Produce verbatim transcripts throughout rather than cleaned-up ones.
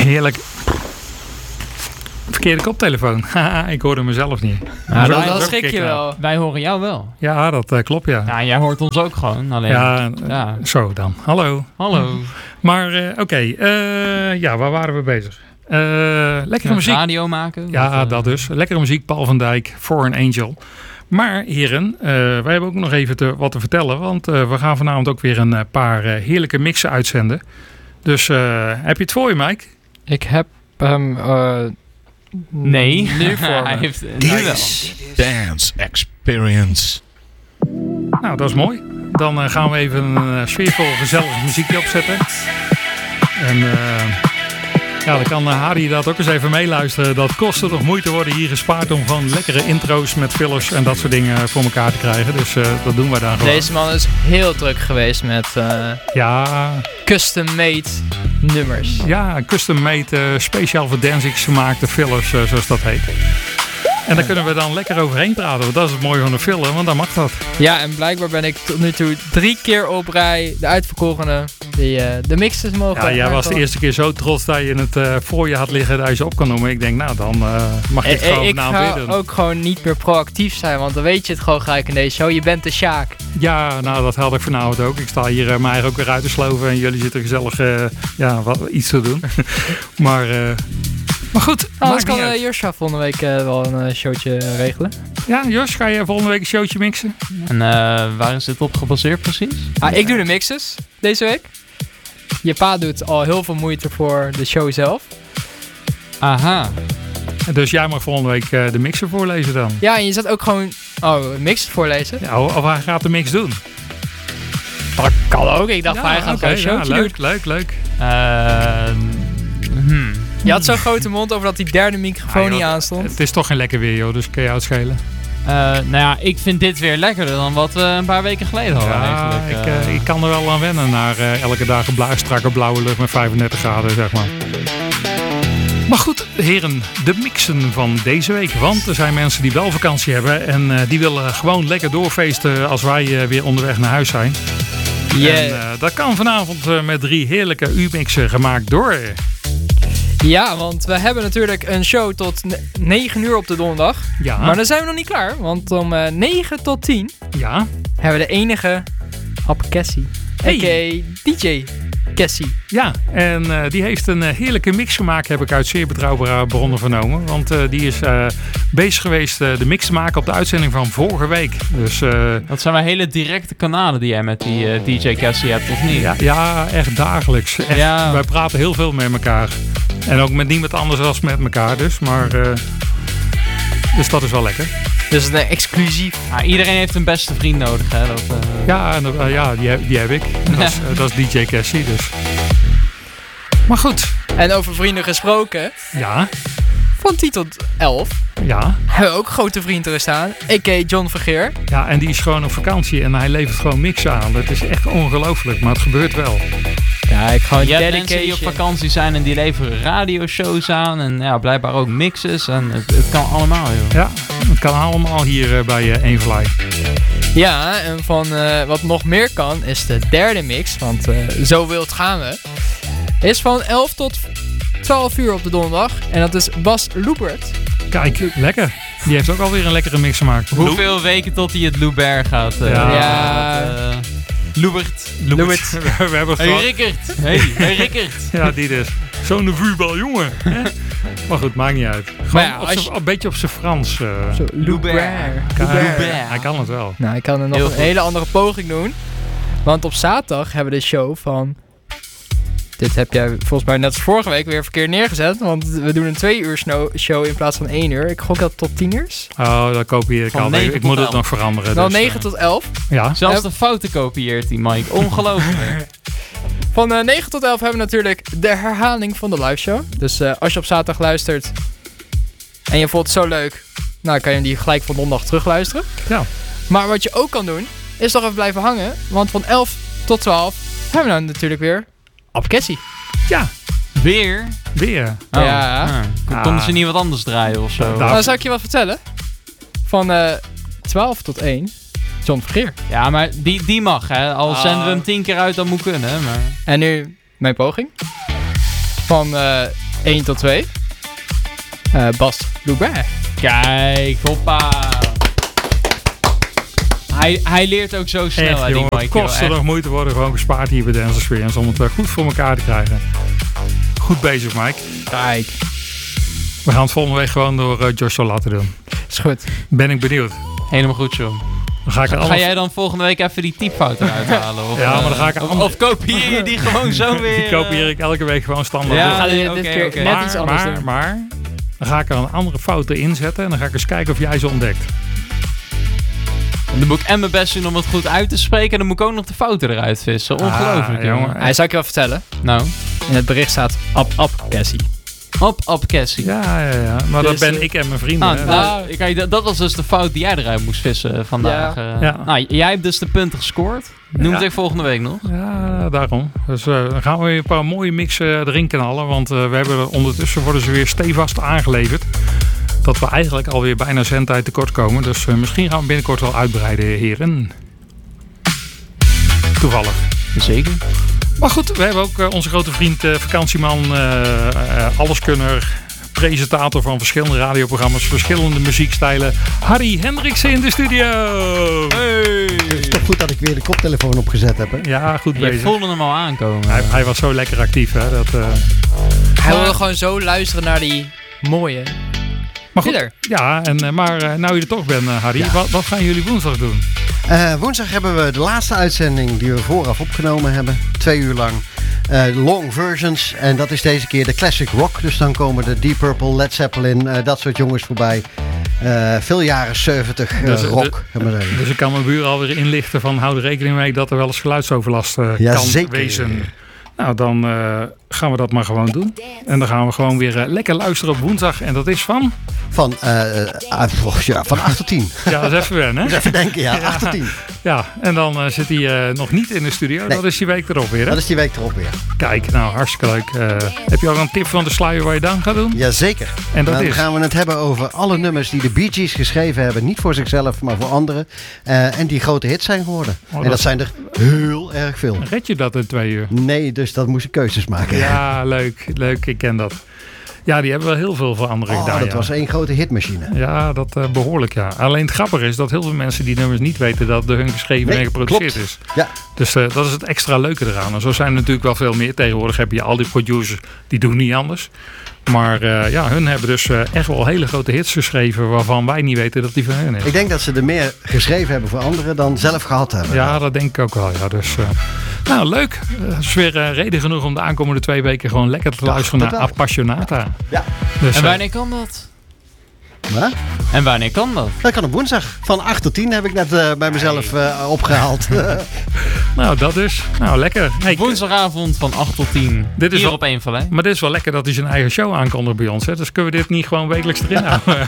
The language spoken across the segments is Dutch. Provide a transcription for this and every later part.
Heerlijk. Verkeerde koptelefoon. Haha, ik hoorde mezelf niet. Ja, Zo, dat, is dat ook schrik een je kick wel. aan. Wij horen jou wel. Ja, dat uh, klopt, ja. Ja, jij hoort ons ook gewoon. Alleen, Ja, ja. zo dan. Hallo. Hallo. Maar uh, oké, okay. uh, ja, waar waren we bezig? Uh, lekkere muziek. Radio maken? Ja, of, uh... dat dus. Lekkere muziek, Paul van Dijk, For an Angel. Maar heren, uh, wij hebben ook nog even te, wat te vertellen. Want uh, we gaan vanavond ook weer een uh, paar uh, heerlijke mixen uitzenden. Dus uh, heb je het voor je, Mike? Ik heb hem... Uh, nee. Nu voor Hij me. heeft Dit nu wel. is Dance Experience. Nou, dat is mooi. Dan uh, gaan we even een uh, sfeervol, gezellig muziekje opzetten. En uh, ja, dan kan uh, Harry dat ook eens even meeluisteren. Dat kost er nog moeite worden hier gespaard om gewoon lekkere intro's met fillers en dat soort dingen voor elkaar te krijgen. Dus uh, dat doen wij dan gewoon. Deze man is heel druk geweest met uh, ja, custom-made nummers. Ja, custom-made, uh, speciaal voor Danzig gemaakte fillers, uh, zoals dat heet. En daar kunnen we dan lekker overheen praten. Want dat is het mooie van een filler, want dan mag dat. Ja, en blijkbaar ben ik tot nu toe drie keer op rij de uitverkorene die uh, de mixes mogen. Ja, jij was de eerste keer zo trots dat je het uh, voor je had liggen dat je ze op kan noemen. Ik denk, nou dan uh, mag je het e- gewoon Ik vanavond ga weer doen. ook gewoon niet meer proactief zijn, want dan weet je het gewoon gelijk in deze show. Je bent de Sjaak. Ja, nou dat had ik vanavond ook. Ik sta hier uh, mij ook weer uit te sloven en jullie zitten gezellig uh, ja, wat, iets te doen. maar... Uh, Maar goed, Anders kan uh, Joshua volgende week uh, wel een uh, showtje uh, regelen. Ja, Jos, ga je volgende week een showtje mixen? En uh, waar is dit op gebaseerd precies? Ah, ik doe de mixes deze week. Je pa doet al heel veel moeite voor de show zelf. Aha. Dus jij mag volgende week uh, de mixer voorlezen dan? Ja, en je zat ook gewoon... Oh, mixes voorlezen? Ja, of hij gaat de mix doen? Dat kan ook. Ik dacht, ja, hij gaat okay, gewoon een showtje ja, doen. leuk, leuk, leuk. Uh, hmm. Je had zo'n grote mond over dat die derde microfoon ah, joh, niet aanstond. Het is toch geen lekker weer, joh, dus kun je uitschelen. Uh, nou ja, ik vind dit weer lekkerder dan wat we een paar weken geleden hadden ja, eigenlijk. Ik, uh, ik kan er wel aan wennen naar uh, elke dag een bla- strakke blauwe lucht met vijfendertig graden, zeg maar. Maar goed, heren, de mixen van deze week. Want er zijn mensen die wel vakantie hebben en uh, die willen gewoon lekker doorfeesten als wij uh, weer onderweg naar huis zijn. Yeah. En uh, dat kan vanavond uh, met drie heerlijke U-mixen gemaakt door... Ja, want we hebben natuurlijk een show tot negen uur op de donderdag. Ja. Maar dan zijn we nog niet klaar. Want om uh, negen tot tien ja. hebben we de enige Happe Cassie. Hey. A K A D J Cassie. Ja, en uh, die heeft een uh, heerlijke mix gemaakt, heb ik uit zeer betrouwbare bronnen vernomen. Want uh, die is uh, bezig geweest uh, de mix te maken op de uitzending van vorige week. Dus, uh, dat zijn wel hele directe kanalen die jij met die uh, D J Cassie hebt, of niet? Ja, ja echt dagelijks. Echt, ja. Wij praten heel veel met elkaar. En ook met niemand anders dan met elkaar dus. Maar, uh, dus dat is wel lekker. Dus het is een exclusief. Ja, iedereen heeft een beste vriend nodig, hè? Dat, uh... Ja, en, uh, ja die, heb, die heb ik. Dat is, uh, dat is D J Cassie, dus. Maar goed. En over vrienden gesproken. Ja. Van tien tot elf. Ja. Hebben we ook een grote vriend er staan. A K A John Vergeer. Ja, en die is gewoon op vakantie en hij levert gewoon mixen aan. Dat is echt ongelooflijk, maar het gebeurt wel. Ja, ik gewoon je hebt dedication. mensen die op vakantie zijn en die leveren radioshows aan. En ja, blijkbaar ook mixes. En het, het kan allemaal, joh. Ja, het kan allemaal hier uh, bij uh, Evenlaai. Ja, en van uh, wat nog meer kan is de derde mix. Want uh, zo wild gaan we. Is van elf tot twaalf uur op de donderdag. En dat is Bas Loebert. Kijk, lekker. Die heeft ook alweer een lekkere mix gemaakt. Hoeveel Lo- weken tot hij het Loubert gaat? Uh, ja. ja. Uh, Loebert. Loebert. We hebben hey Rickert. Hey, hey Rickert. Ja, die dus. Zo'n vuurbal, jongen. Maar goed, maakt niet uit. Gewoon ja, als je... een beetje op zijn Frans. Uh... Zo, Loubert. Loubert. Hij kan het wel. Nou, ik kan er nog Heel een goed. hele andere poging doen. Want op zaterdag hebben we de show van... Dit heb jij volgens mij net als vorige week weer verkeerd neergezet. Want we doen een twee uur show in plaats van één uur. Ik gok dat tot tien uur. Oh, dat kopieer ik al. Ik moet het nog veranderen. Dan dus, negen uh... tot elf. Ja. Zelfs de fouten kopieert die Mike. Ongelooflijk. Van uh, negen tot elf hebben we natuurlijk de herhaling van de live show. Dus uh, als je op zaterdag luistert en je vond het zo leuk, nou kan je die gelijk van donderdag terugluisteren. Ja. Maar wat je ook kan doen, is toch even blijven hangen. Want van elf tot twaalf hebben we dan natuurlijk weer Happe Cassie. Ja. Weer? Weer. Oh. Ja. Ah. Konden ze niet wat anders draaien of zo? Nou, zal ik je wat vertellen? Van uh, twaalf tot één, John Vergeer. Ja, maar die, die mag, hè. Al oh. zenden we hem tien keer uit, dan moet kunnen, maar... En nu mijn poging. Van uh, één tot twee. Uh, Bas Loubert. Kijk, hoppa. Hij, hij leert ook zo snel, Echt, hè, die jongen, Mike. het joh, kost echt. nog moeite worden gewoon gespaard hier bij Dance Experience om het uh, goed voor elkaar te krijgen. Goed bezig, Mike. Kijk. We gaan het volgende week gewoon door uh, Joshua laten doen. Is goed. Ben ik benieuwd. Helemaal goed, joh. Dan ga ik er Ga allemaal... jij dan volgende week even die typfout eruit halen? Of, Ja, maar dan uh, ga ik er Of, allemaal- of kopieer je die gewoon zo weer? Die kopieer ik elke week gewoon standaard. Ja, door. We gaan dit, oké, dit keer oké. net maar, iets anders maar, doen. maar, dan ga ik er een andere fout erin zetten en dan ga ik eens kijken of jij ze ontdekt. Dan moet ik en mijn best doen om het goed uit te spreken. En dan moet ik ook nog de fouten eruit vissen. Ongelooflijk, Ah, jongen. jongen. Hij zou ik je wel vertellen. Nou, In het bericht staat Ap Ap Cassie. op, op Cassie. Ja, ja, ja. Maar Dus, dat ben eh, ik en mijn vrienden. Ah, hè. nou, kijk, dat, dat was dus de fout die jij eruit moest vissen vandaag. Ja. eh. Ja. Nou, jij hebt dus de punten gescoord. Noem Ja. het ik volgende week nog. Ja, daarom. Dus uh, dan gaan we weer een paar mooie mixen uh, erin knallen. Want uh, we hebben er ondertussen worden ze weer stevast aangeleverd. Dat we eigenlijk alweer bijna zendtijd tekort komen. Dus uh, misschien gaan we binnenkort wel uitbreiden, heren. Toevallig. Zeker. Maar goed, we hebben ook uh, onze grote vriend uh, vakantieman, uh, uh, alleskunner, presentator van verschillende radioprogramma's, verschillende muziekstijlen, Harry Hendriksen in de studio. Hey. Het is toch goed dat ik weer de koptelefoon opgezet heb, hè? Ja, goed Je bezig. voelde hem al aankomen. Hij, hij was zo lekker actief, hè. Dat, uh... Hij wilde gewoon zo luisteren naar die mooie. Maar goed, Filler. ja, en, uh, maar uh, nou je er toch bent, uh, Harry, Ja. wat, wat gaan jullie woensdag doen? Uh, woensdag hebben we de laatste uitzending die we vooraf opgenomen hebben. Twee uur lang. Uh, long versions. En dat is deze keer de classic rock. Dus dan komen de Deep Purple, Led Zeppelin, uh, dat soort jongens voorbij. Uh, veel jaren zeventig uh, Dus, uh, rock, de- gaan we zeggen. Dus ik kan mijn buur alweer inlichten van hou er rekening mee dat er wel eens geluidsoverlast uh, Ja, kan zeker. wezen. Nou, dan uh, gaan we dat maar gewoon doen. En dan gaan we gewoon weer uh, lekker luisteren op woensdag. En dat is van... Van, uh, uh, uh, ja, van acht tot tien. Ja, dat is even wennen, hè? Dus even denken, ja, acht tot tien. Ja, en dan uh, zit hij uh, nog niet in de studio. Nee. Dat is die week erop weer, hè? Dat is die week erop weer. Kijk, nou, hartstikke leuk. Uh, heb je al een tip van de sluier waar je dan gaat doen? Jazeker. En dat Dan is? gaan we het hebben over alle nummers die de Bee Gees geschreven hebben. Niet voor zichzelf, maar voor anderen. Uh, en die grote hits zijn geworden. Oh, en dat- dat zijn er heel erg veel. Red je dat in twee uur? Nee, dus dat moest ik keuzes maken. Ja, leuk. Leuk, ik ken dat. Ja, die hebben wel heel veel voor anderen Oh, gedaan. dat ja. was één grote hitmachine. Ja, dat uh, behoorlijk, ja. Alleen het grappige is dat heel veel mensen die nummers niet weten dat door hun geschreven Nee, en geproduceerd klopt. is. Ja. Dus uh, dat is het extra leuke eraan. En zo zijn er natuurlijk wel veel meer. Tegenwoordig heb je al die producers, die doen niet anders. Maar uh, ja, hun hebben dus uh, echt wel hele grote hits geschreven waarvan wij niet weten dat die van hun is. Ik denk dat ze er meer geschreven hebben voor anderen dan zelf gehad hebben. Ja, dat denk ik ook wel. Ja. Dus, uh, nou, leuk. Uh, het is weer uh, reden genoeg om de aankomende twee weken gewoon lekker te Ja, luisteren naar totaal. Appassionata. Ja. Dus, En uh, wanneer kan dat? Maar En wanneer kan dat? dat kan op woensdag. Van acht tot tien heb ik net uh, bij mezelf uh, opgehaald. nou, dat dus. Nou, lekker. Hey, Woensdagavond van acht tot tien. Dit is Hier wel- op één van, hè? Maar dit is wel lekker dat hij zijn eigen show aankondigt bij ons. Hè? Dus kunnen we dit niet gewoon wekelijks erin houden?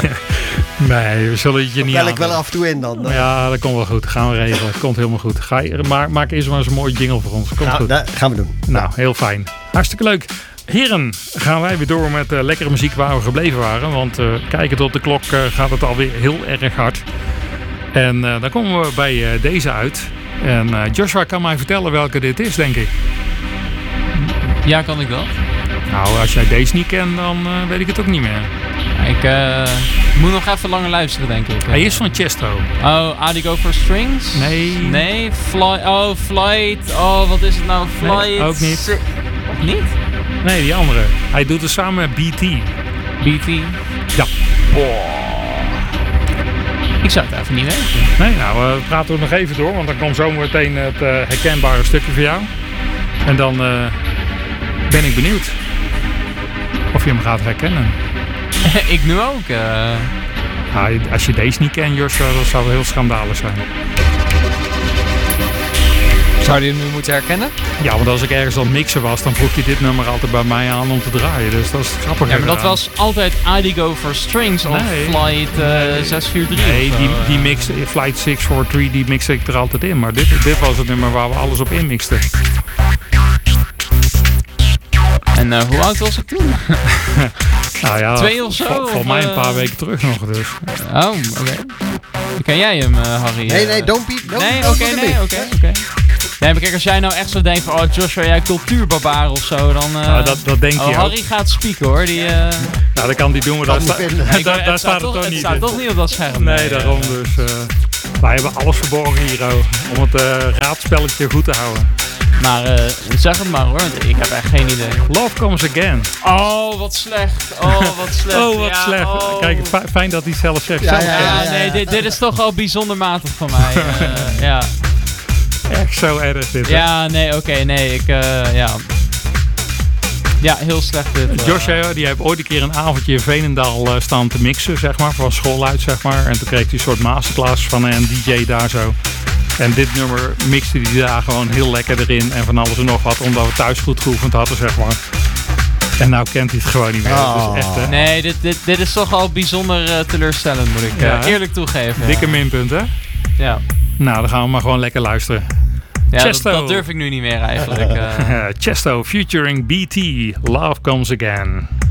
Nee, we zullen het je niet Bel ik aandoen. wel af en toe in dan. Ja, dat komt wel goed. Gaan we regelen. Komt helemaal goed. Ga je, maak, maak eerst maar eens een mooie jingle voor ons. Komt Nou, goed. dat gaan we doen. Nou, heel fijn. Hartstikke leuk. Heren, gaan wij weer door met uh, lekkere muziek waar we gebleven waren. Want uh, kijkend op de klok uh, gaat het alweer heel erg hard. En uh, dan komen we bij uh, deze uit. En uh, Joshua kan mij vertellen welke dit is, denk ik. Ja, kan ik dat? Nou, als jij deze niet kent, dan uh, weet ik het ook niet meer. Ik uh, moet nog even langer luisteren, denk ik. Hij is van Chesto. Oh, Adigo for Strings? Nee. Nee, Fly... Oh, Flight... Oh, wat is het nou? Flight... Nee, ook niet. Si- Of niet? Nee, die andere. Hij doet het samen met B T. B T? Ja. Ik zou het even niet weten. Nee, nou, uh, praten we nog even door, want dan komt zo meteen het uh, herkenbare stukje voor jou. En dan uh, ben ik benieuwd of je hem gaat herkennen. Ik nu ook. Uh... Nou, als je deze niet kent, Joshua, dat zou wel heel schandalig zijn. Zou je hem nu moeten herkennen? Ja, want als ik ergens aan het mixen was, dan vroeg je dit nummer altijd bij mij aan om te draaien. Dus dat is het grappige. Ja, maar dat eraan. was altijd Adigo for Strings of Nee. Flight uh, zes vier drie. Nee, of zo, die, uh. die mix, Flight zes vier drie, die mixte ik er altijd in. Maar dit, dit was het nummer waar we alles op inmixten. En uh, hoe oud was ik toen? Nou ja, Twee of zo, vol- Volgens of, mij een uh, paar weken terug nog. Dus. Oh, oké. Ken jij hem, uh, Harry? Nee, Uh, nee, don't be... Don't, Nee, don't oké, look at nee, me. oké, oké. Nee, maar kijk, als jij nou echt zo denkt van... Oh, Joshua, jij cultuurbarbaar of zo, dan... Uh, nou, dat, dat denk je oh, ook. Harry gaat spieken, hoor. Die, uh... Nou, dat kan die doen, maar daar, sta, vinden. daar, Ik- daar, het daar staat staat het toch, toch het niet staat in. toch niet op dat scherm. Nee, daarom dus. Uh, wij hebben alles verborgen hier, oh, om het uh, raadspelletje goed te houden. Maar uh, zeg het maar, hoor. want Ik heb echt geen idee. Love Comes Again. Oh, wat slecht. Oh, wat slecht. Oh, wat ja, slecht. oh. Kijk, fi- fijn dat hij het zelf zegt. Ja, Zelf ja, Ja, ja, nee, ja. dit, dit is toch al bijzonder matig van mij. Uh, ja. echt zo erg dit. hè? ja, nee, oké, okay, nee, ik, uh, ja. Ja, heel slecht dit. Uh. Joshua, die heeft ooit een keer een avondje in Veenendaal uh, staan te mixen, zeg maar, van school uit, zeg maar. En toen kreeg hij een soort masterclass van een D J daar zo. En dit nummer mixte hij daar gewoon heel lekker erin en van alles en nog wat, omdat we thuis goed geoefend hadden, zeg maar. En nou kent hij het gewoon niet meer. Oh. Dat is echt, hè? Nee, dit, dit, dit is toch al bijzonder uh, teleurstellend, moet ik uh, Ja, hè? eerlijk toegeven. Dikke ja. minpunt, hè? Ja, Nou, dan gaan we maar gewoon lekker luisteren. ja dat, Chesto. dat durf ik nu niet meer eigenlijk. Uh. Chesto featuring B T, Love Comes Again.